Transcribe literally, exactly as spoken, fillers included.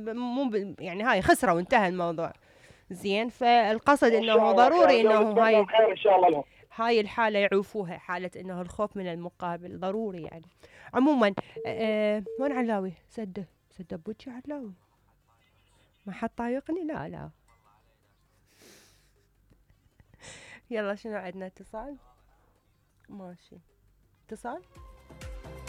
مو يعني هاي خسرة وانتهى الموضوع. زين، فالقصد انه ضروري انه هاي ان شاء الله لهم. هاي الحالة يعوفوها، حالة انه الخوف من المقابل ضروري يعني. عموما أه وين علاوي؟ سده سده بوجي علاوي، ما حد طايقني. لا لا. يلا شنو عندنا؟ اتصال. ماشي، اتصال.